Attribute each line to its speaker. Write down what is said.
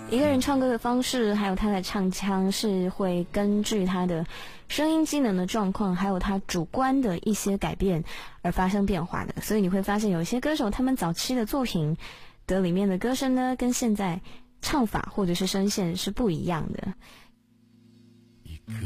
Speaker 1: 一个人唱歌的方式，还有他的唱腔是会根据他的声音机能的状况，还有他主观的一些改变而发生变化的。所以你会发现有一些歌手他们早期的作品的里面的歌声呢，跟现在唱法或者是声线是不一样的。